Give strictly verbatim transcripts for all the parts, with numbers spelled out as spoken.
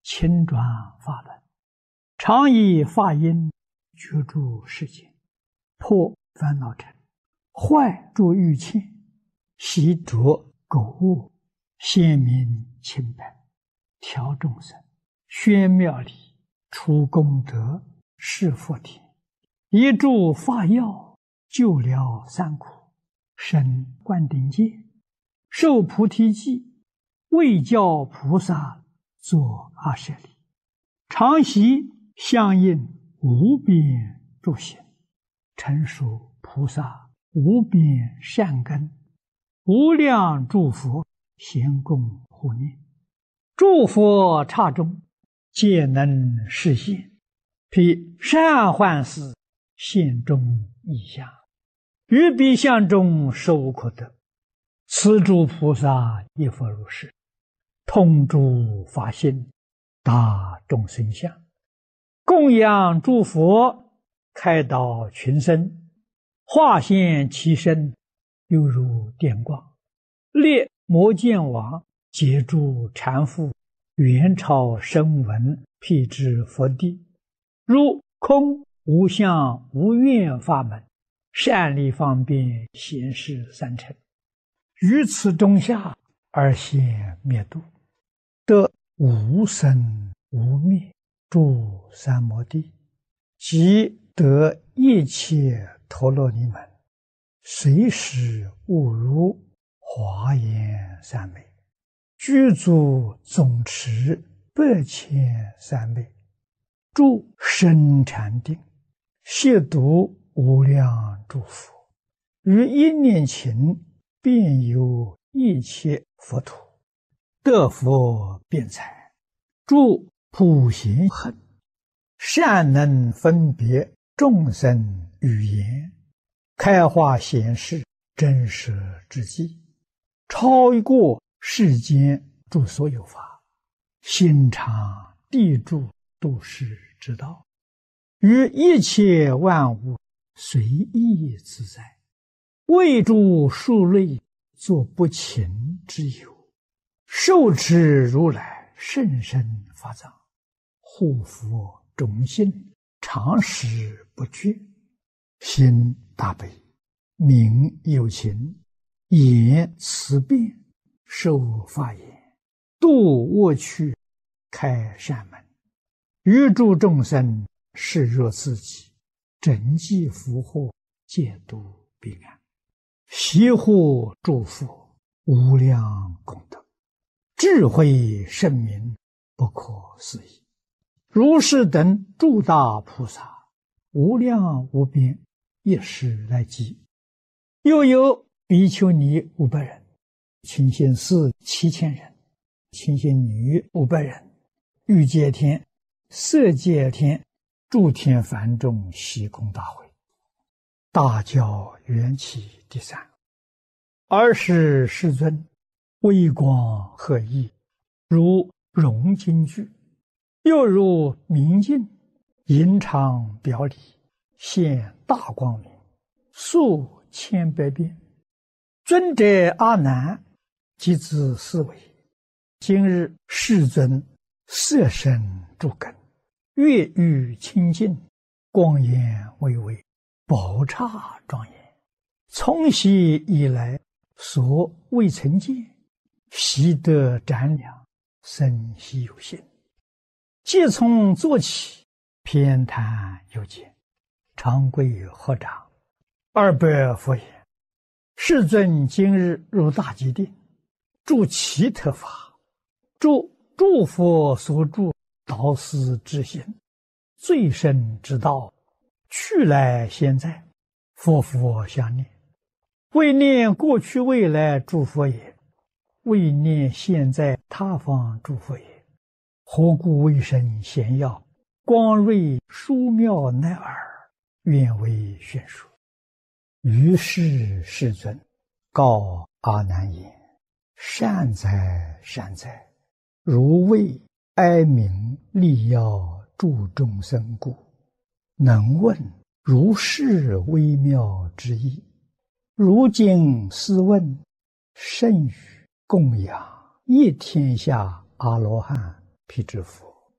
勤转法轮，常以法音觉诸世间，破烦恼尘，坏诸欲愆，习着苟恶，显明清白，调众生，宣妙理，除功德，示福田，一助法药，救疗三苦，生灌顶戒，受菩提记，为教菩萨作阿舍利，常习相应无边诸行，成熟菩萨无边善根，无量诸佛咸供护念，诸佛刹中皆能示现，披善幻事现中异相，于彼相中受可得。此诸菩萨亦复如是，通诸法性，达众生相，供养诸佛，开导群生，化现其身，犹如电光，列摩犍王，解诸禅父，元朝声闻，辟支佛地，如空无相无愿法门，善利方便显示三乘，于此中下而现灭度，得无生无灭诸三摩地，即得一切陀罗尼门，随时悟如华严三昧，具足总持百千三昧，住深禅定，悉读无量诸佛，于一念勤遍游一切佛土，得佛辩才，住普贤行，善能分别众生语言，开化显示真实之际，超过世间诸所有法，心常地住度世之道，于一切万物随意自在，为诸数类作不勤之有，受持如来甚深法藏，护佛忠信，常时不绝，心大悲，名有情，言慈辩，受法言，度恶趣，开善门，于诸众生视若自己，整济福祸，戒度彼岸，习护诸佛，无量功德，智慧圣明，不可思议。如是等诸大菩萨，无量无边，一时来集。又有比丘尼五百人，清心寺七千人，清心女五百人，欲界天、色界天、诸天梵众悉空大会，大教缘起第三。尔时世尊微光赫熠，如融金具，又如明镜，隐常表里，现大光明，数千百变。尊者阿难即自思维，今日世尊色身诸根，月欲清净，光颜巍巍，宝刹庄严，从昔以来所未曾见，习得瞻量，生希有心。即从坐起，偏袒有见，长跪合掌，二百佛言：世尊今日入大吉定，住其特法，住诸佛所住导师之心，最深之道，去来现在，佛佛相念，为念过去未来诸佛也，为念现在他方诸佛也。何故为身显耀，光瑞殊妙乃尔，愿为宣说。于是世尊告阿难言：善哉善哉，如为哀鸣利要助众生故，能问如是微妙之意。如今斯问，甚于供养一天下阿罗汉辟支佛，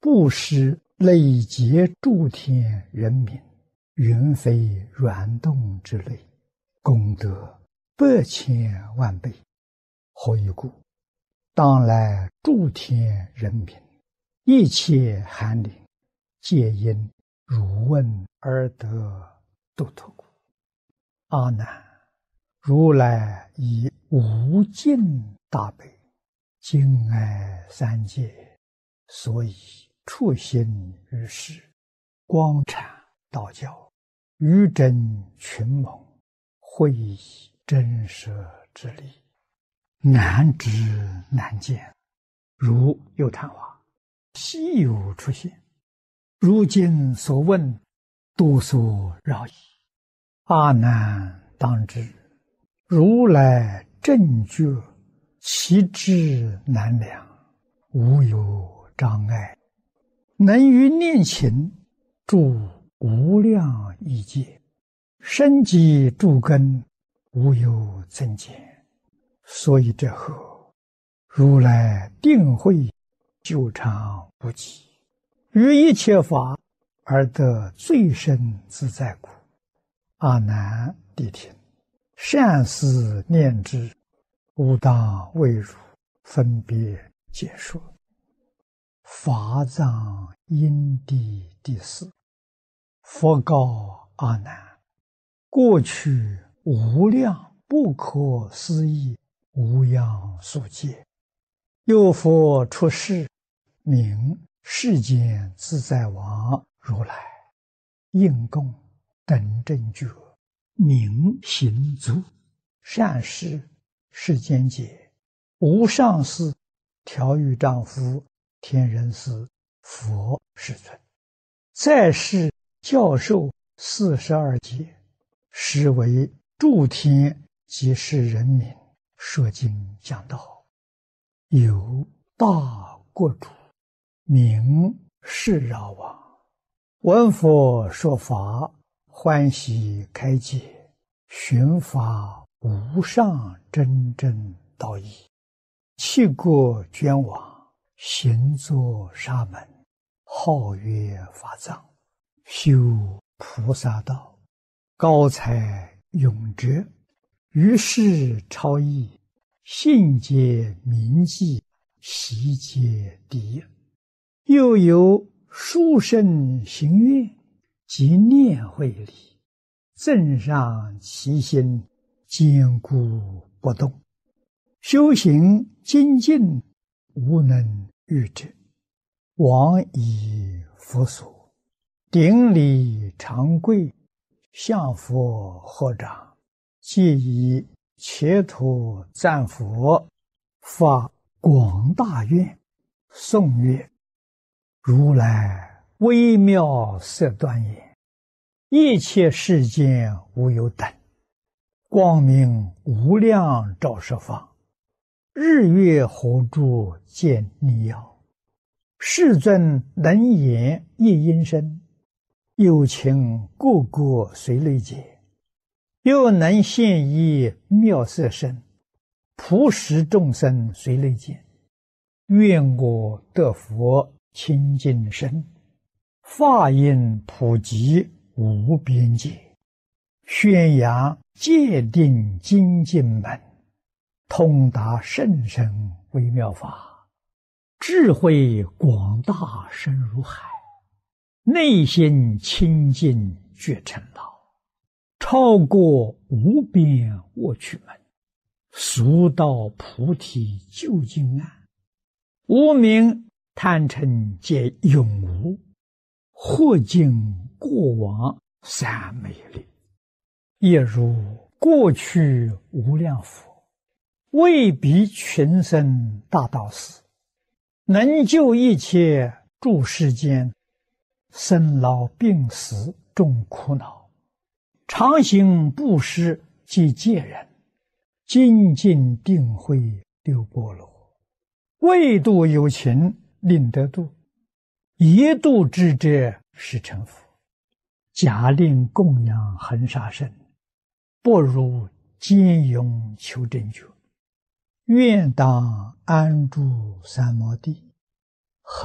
布施累劫诸天人民，云非软动之类，功德百千万倍。何以故？当来诸天人民，一切寒灵，皆因汝问而得度脱故。阿难，如来以无尽大悲，敬爱三界，所以处心于世，光阐道教，于真群盟，会以真实之力，难知难见，如有昙花，稀有出现。如今所问，多所扰矣。阿难当知，如来正觉，其智难量，无有障碍，能于念勤住无量亿界，深积诸根，无有增减。所以这后，如来定慧久长不极，于一切法而得最深自在故。阿难谛听，善思念之，吾当为汝分别解说。法藏因地第四。佛告阿难：过去无量不可思议无量数劫，有佛出世，名世间自在王如来，应供等正觉，明行足，善事世间解，无上士、调御丈夫、天人师、佛世尊，在世教授四十二劫，实为诸天及世人民说经讲道。有大国主，名释饶王，闻佛说法，欢喜开解，寻法无上真正道义，弃国捐往，行作沙门，号曰法藏，修菩萨道，高才永哲，于世超逸，信解铭记，习解第一。又有殊胜行愿及念慧力，增上其心，坚固不动，修行精进，无能御之。往以佛所，顶礼长跪，向佛合掌，皆以切土赞佛，发广大愿，颂曰：如来微妙色端严，一切世间无有等，光明无量照十方，日月火柱见逆耀，世尊能言一音声，有情个个随类解，又能现一妙色身，普使众生随类见。愿我得佛清净身，法音普及无边界，宣扬戒定精进门，通达甚深微妙法，智慧广大深如海，内心清净觉成道，超过无边卧趣门，速到菩提究竟岸，无明贪嗔皆永无，或尽过往三昧力，也如过去无量佛，为彼群生大道士，能救一切诸世间生老病死众苦恼，常行布施及戒人，精进定慧六波罗，为度有情令得度，一度之者是成佛。假令供养恒沙身，不如坚勇求正觉。愿当安住三摩地，